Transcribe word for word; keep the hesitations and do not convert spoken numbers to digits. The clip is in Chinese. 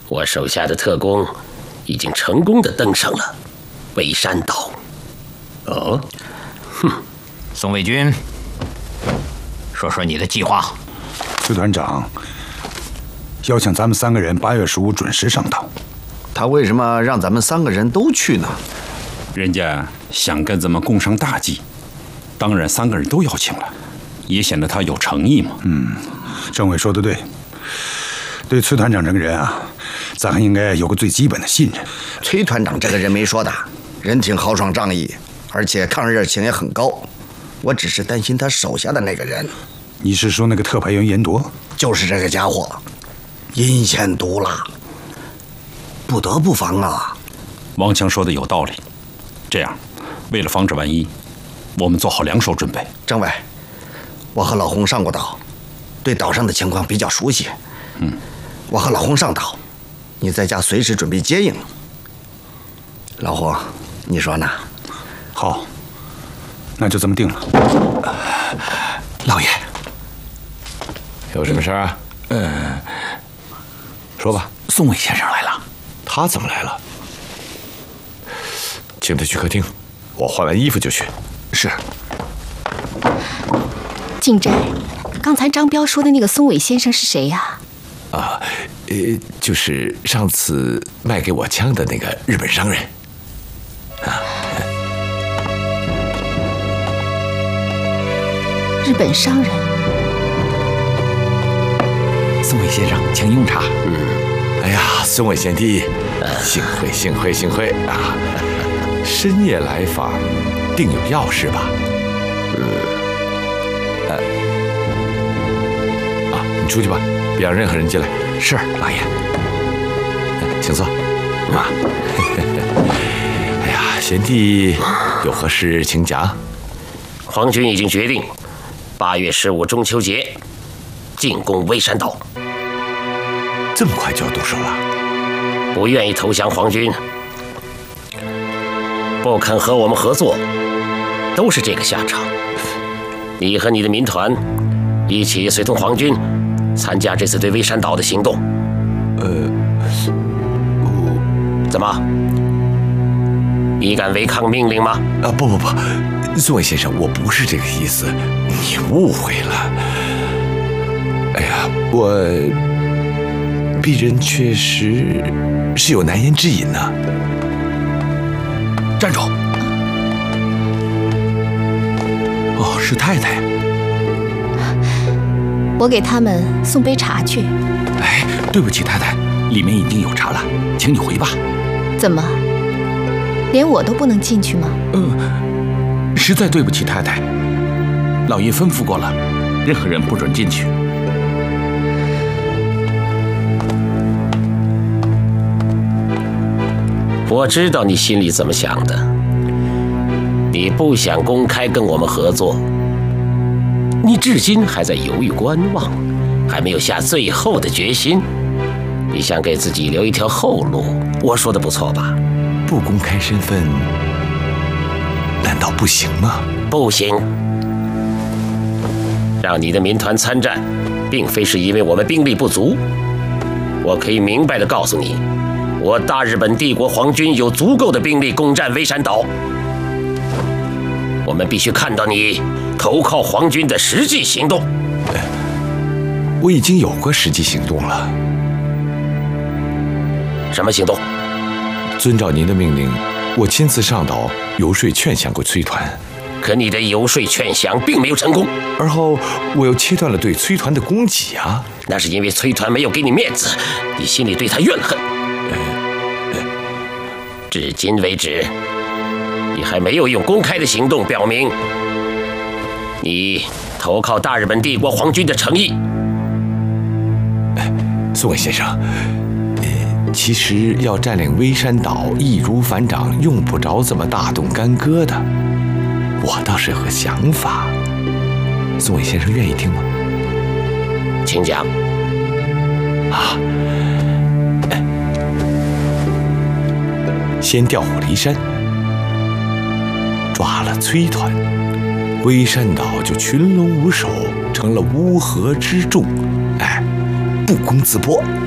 我手下的特工已经成功的登上了微山岛。 哦， 哼，宋卫军，说说你的计划。 崔团长邀请咱们三个人八月十五准时上岛。 他为什么让咱们三个人都去呢？ 人家想跟咱们共商大计，当然三个人都邀请了，也显得他有诚意嘛。 嗯，政委说的对。对崔团长这个人啊，咱还应该有个最基本的信任。 崔团长这个人没说的，人挺豪爽仗义，而且抗日热情也很高。我只是担心他手下的那个人。 你是说那个特派员严铎？ 就是这个家伙，阴险毒辣，不得不防啊。 王强说的有道理。这样，为了防止万一，我们做好两手准备。 政委，我和老洪上过岛，对岛上的情况比较熟悉。 嗯。 我和老洪上岛，你在家随时准备接应。老洪，你说呢？ 好，那就这么定了。 呃、老爷， 有什么事儿啊？ 嗯， 说吧。 宋伟先生来了。 他怎么来了？请他去客厅，我换完衣服就去。 是。 静斋，刚才张彪说的那个松尾先生是谁呀？ 啊，呃，就是上次卖给我枪的那个日本商人。啊， 日本商人。 松尾先生，请用茶。 嗯，哎呀，松尾贤弟，幸会幸会幸会啊！深夜来访，定有要事吧？嗯，呃，啊，你出去吧。别让任何人进来。 是，老爷。 请坐。啊，哎呀，贤弟有何事请讲。 皇军已经决定，八月十五中秋节进攻微山岛。 这么快就要动手了？ 不愿意投降皇军，不肯和我们合作，都是这个下场。你和你的民团一起随同皇军参加这次对微山岛的行动。 呃， 我怎么？你敢违抗命令吗？ 啊，不不不，宋伟先生，我不是这个意思，你误会了。哎呀，我鄙人确实是有难言之隐呐、啊。 站住！哦，是太太。 我给他们送杯茶去。 哎，对不起，太太，里面已经有茶了，请你回吧。 怎么，连我都不能进去吗？ 嗯，实在对不起，太太，老爷吩咐过了，任何人不准进去。 我知道你心里怎么想的，你不想公开跟我们合作。你至今还在犹豫观望，还没有下最后的决心。你想给自己留一条后路，我说的不错吧？ 不公开身份，难道不行吗？ 不行。让你的民团参战，并非是因为我们兵力不足。我可以明白地告诉你，我大日本帝国皇军有足够的兵力攻占微山岛。我们必须看到你投靠皇军的实际行动。 我已经有过实际行动了。 什么行动？ 遵照您的命令，我亲自上岛游说劝降过崔团。 可你的游说劝降并没有成功， 而后我又切断了对崔团的供给啊！ 那是因为崔团没有给你面子，你心里对他怨恨。呃呃、至今为止，你还没有用公开的行动表明你投靠大日本帝国皇军的诚意。 宋伟先生，呃，其实要占领微山岛易如反掌，用不着怎么大动干戈的。我倒是有个想法，宋伟先生愿意听吗？ 请讲。 啊，先调虎离山，抓了崔团，微山岛就群龙无首，成了乌合之众。哎，不攻自破。